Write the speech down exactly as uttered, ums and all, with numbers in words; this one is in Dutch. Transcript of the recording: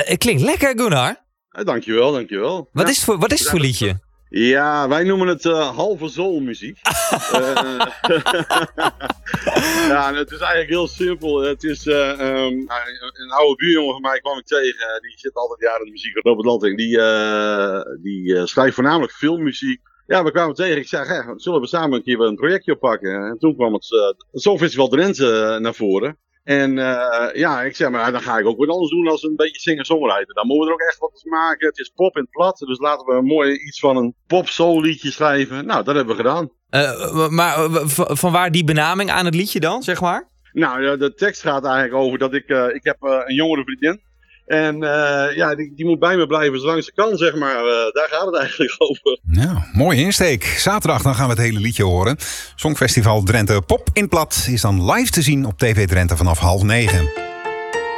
het klinkt lekker, Gunnar. Ja, dankjewel, dankjewel. Wat ja. is het voor, wat is het voor liedje? Ja, wij noemen het uh, halve zoolmuziek. uh, ja, het is eigenlijk heel simpel. Het is uh, um, een oude buurjongen van mij kwam ik tegen. Die zit altijd jaren in de muziek. Robert Lanting. Die, uh, die uh, schrijft voornamelijk filmmuziek. Ja, we kwamen tegen. Ik zei, hey, zullen we samen een keer een projectje oppakken? En toen kwam het, uh, het Songfestival Drenthe uh, naar voren. En uh, ja, ik zeg maar, dan ga ik ook wat anders doen als een beetje singer-songwriter. Dan moeten we er ook echt wat maken. Het is pop in het plat, dus laten we een mooi iets van een pop-soul liedje schrijven. Nou, dat hebben we gedaan. Uh, maar uh, van waar die benaming aan het liedje dan, zeg maar? Nou, de tekst gaat eigenlijk over dat ik, uh, ik heb uh, een jongere vriendin. En uh, ja, die, die moet bij me blijven zolang ze kan, zeg maar. Uh, daar gaat het eigenlijk over. Nou, mooie insteek. Zaterdag dan gaan we het hele liedje horen. Songfestival Drenthe Pop in Plat is dan live te zien op T V Drenthe vanaf half negen.